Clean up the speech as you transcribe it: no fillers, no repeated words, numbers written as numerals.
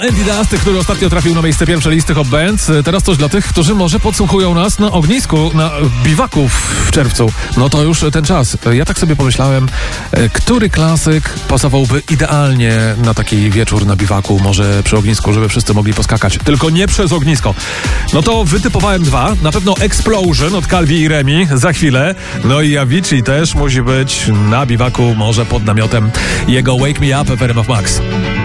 Andy Dust, który ostatnio trafił na miejsce pierwsze listy Hot Bands. Teraz coś dla tych, którzy może podsłuchują nas na ognisku, na biwaku w czerwcu. No to już ten czas. Ja tak sobie pomyślałem, który klasyk pasowałby idealnie na taki wieczór na biwaku, może przy ognisku, żeby wszyscy mogli poskakać. Tylko nie przez ognisko. No to wytypowałem dwa. Na pewno Explosion od Calvi i Remi za chwilę. No i Avicii też musi być na biwaku, może pod namiotem. Jego Wake Me Up w RMF Max.